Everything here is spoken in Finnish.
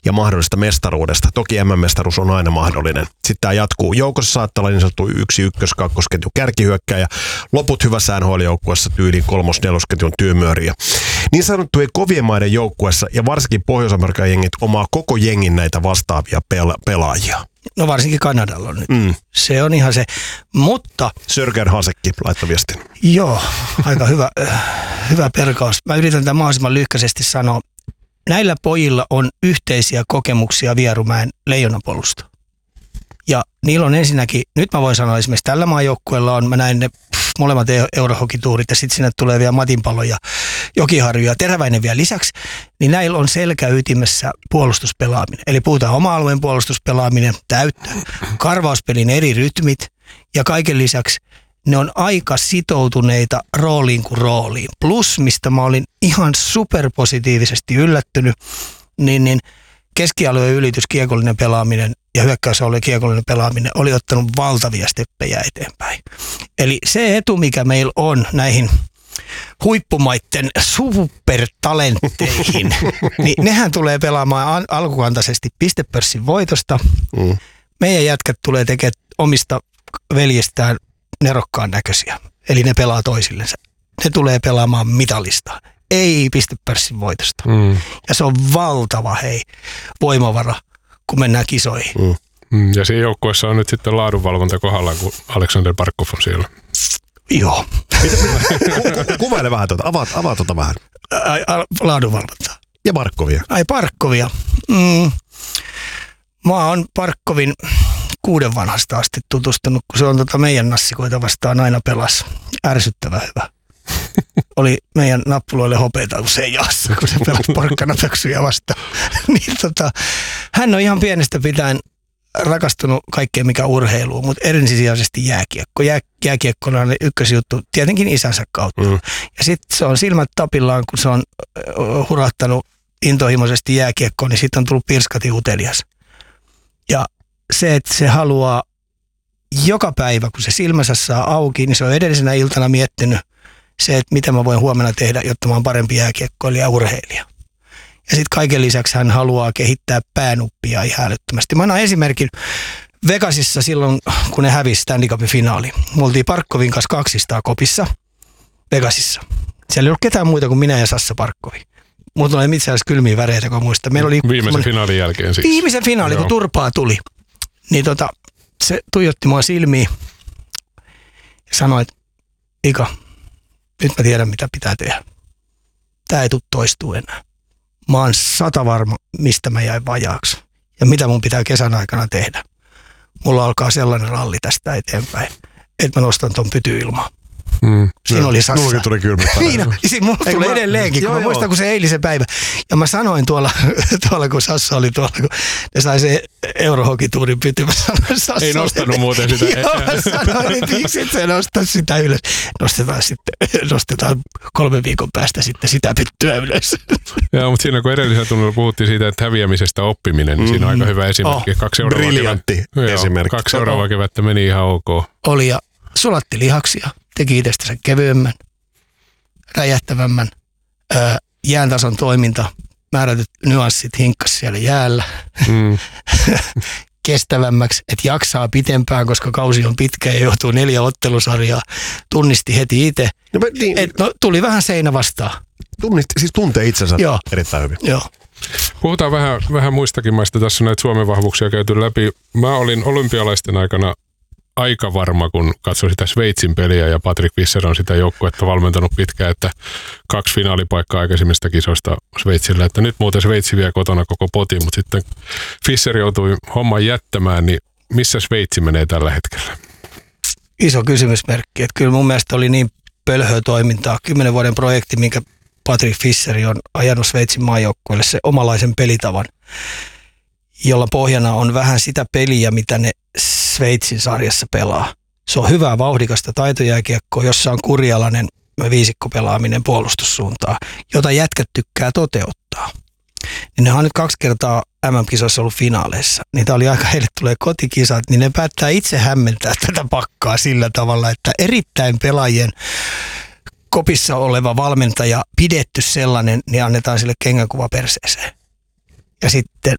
ja mahdollisesta mestaruudesta. Toki MM-mestaruus on aina mahdollinen. Sitten tämä jatkuu. Joukossa saattaa olla niin sanottu 1, 1, 2 ketju kärkihyökkääjä. Loput hyvässä NHL-joukkueessa tyyliin 3, 4 ketjun työmööriä. Niin sanottujen kovien maiden joukkueessa ja varsinkin Pohjois-Amerikan jengit omaa koko jengin näitä vastaavia pelaajia. No varsinkin Kanadalla on nyt. Se on ihan se, mutta... Sörgän Hasekki laittoi viestin. Joo, aika hyvä perkaus. Mä yritän tämän mahdollisimman lyhkäisesti sanoa. Näillä pojilla on yhteisiä kokemuksia Vierumäen Leijonapolusta. Ja niillä on ensinnäkin, nyt mä voin sanoa esimerkiksi tällä maajoukkueella on, mä näin ne molemmat eurohokituurit ja sitten sinne tulee vielä Matinpalo ja Jokiharju ja Teräväinen vielä lisäksi, niin näillä on selkäytimessä puolustuspelaaminen. Eli puhutaan oma-alueen puolustuspelaaminen, täyttö, karvauspelin eri rytmit ja kaiken lisäksi ne on aika sitoutuneita rooliin kuin rooliin. Plus, mistä mä olin ihan superpositiivisesti yllättynyt, niin keskialueen ylitys, kiekollinen pelaaminen ja hyökkäysalueen kiekollinen pelaaminen oli ottanut valtavia steppejä eteenpäin. Eli se etu, mikä meillä on näihin huippumaitten supertalentteihin, niin nehän tulee pelaamaan alkukantaisesti pistepörssin voitosta. Meidän jätkät tulee tekemään omista veljestään nerokkaan näköisiä. Eli ne pelaa toisillensa. Ne tulee pelaamaan mitalista. Ei pistepörssin voitosta. Ja se on valtava voimavara, kun mennään kisoihin. Ja siinä joukkueessa on nyt sitten laadunvalvonta kohdallaan, kun Aleksander Barkov on siellä. Joo. Kuvaile vähän tuota. Avaa tuota vähän. Laadunvalvontaa. Ja Barkovia. Ai Barkovia. Mä oon Barkovin 6 vanhasta asti tutustunut, kun se on meidän nassikoita vastaan aina pelasi. Ärsyttävän hyvä. Oli meidän nappuloille hopeita usein jaossa, kun se pelasi porkkanapöksyjä vastaan. Niin hän on ihan pienestä pitäen rakastunut kaikkeen mikä urheiluun, mutta ensisijaisesti jääkiekko. Jääkiekko on ykkösjuttu tietenkin isänsä kautta. Ja sitten se on silmät tapillaan, kun se on hurahtanut intohimoisesti jääkiekkoon, niin sitten on tullut pirskati utelias. Ja se, että se haluaa joka päivä, kun se silmänsä saa auki, niin se on edellisenä iltana miettinyt se, että mitä mä voin huomenna tehdä, jotta mä oon parempi jääkiekkoilija ja urheilija. Ja sitten kaiken lisäksi hän haluaa kehittää päänuppia ihan älyttömästi. Mä annan esimerkin Vegasissa silloin, kun ne hävisi Stanley Cupin finaali. Me oltiin Barkovin kanssa 200 kopissa Vegasissa. Siellä ei ollut ketään muita kuin minä ja Sassa Barkovi. Mutta oli itse asiassa kylmiä väreitä, kun muistan. Viimeisen finaalin jälkeen siis. Viimeisen finaali, kun turpaa tuli. Niin se tuijotti mua silmiin ja sanoi, että Ika, nyt mä tiedän mitä pitää tehdä. Tää ei tule toistua enää. Mä oon 100 varma, mistä mä jäin vajaaksi ja mitä mun pitää kesän aikana tehdä. Mulla alkaa sellainen ralli tästä eteenpäin, että mä nostan ton pytyilmaan. Siinä oli Sassa. Mullakin tuli kylmät. Niin, mulla tulee edelleenkin, kun mä muistan, kun se eilisen päivä. Ja mä sanoin tuolla kun Sassa oli tuolla, kun ne sai se eurohokituurin pyty. Mä sanoin Sassalle. Ei nostanut muuten sitä. Joo, mä sanoin, että miksi et sä nosta sitä ylös. Nostetaan 3 viikon päästä sitten sitä pyttyä ylös. Joo, mutta siinä kun edellisellä tunnilla puhuttiin siitä, että häviämisestä oppiminen, niin siinä on aika hyvä esimerkki. 2 briljantti esimerkki. 2 seuraavaa kevättä meni ihan ok. Oli ja sulatti lihaksia. Teki itsestänsä kevyemmän, räjähtävämmän, jääntason toiminta, määrätyt nyanssit hinkkas siellä jäällä, kestävämmäksi, että jaksaa pitempään, koska kausi on pitkä ja joutuu 4 ottelusarjaa, tunnisti heti itse, tuli vähän seinä vastaan. Siis tuntee itsensä erittäin hyvin. Joo. Puhutaan vähän muistakin maista, tässä on näitä Suomen vahvuuksia käyty läpi. Mä olin olympialaisten aikana aika varma, kun katsoin sitä Sveitsin peliä ja Patrick Fischer on sitä joukkuetta valmentanut pitkään, että 2 finaalipaikkaa aikaisemmista kisoista Sveitsillä, että nyt muuten Sveitsi vie kotona koko potin, mutta sitten Fischer joutui homman jättämään, niin missä Sveitsi menee tällä hetkellä? Iso kysymysmerkki, että kyllä mun mielestä oli niin pölhöä toimintaa, 10 vuoden projekti, minkä Patrick Fischer on ajanut Sveitsin maajoukkueelle se omalaisen pelitavan, jolla pohjana on vähän sitä peliä, mitä ne Sveitsin sarjassa pelaa. Se on hyvää vauhdikasta taitojääkiekkoa, jossa on kurialainen viisikkopelaaminen puolustussuuntaan, jota jätkät tykkää toteuttaa. Niin ne on nyt 2 kertaa MM-kisoissa ollut finaaleissa. Niin tämä oli aika, heille tulee kotikisat, niin ne päättää itse hämmentää tätä pakkaa sillä tavalla, että erittäin pelaajien kopissa oleva valmentaja, pidetty sellainen, niin annetaan sille kengänkuva perseeseen. Ja sitten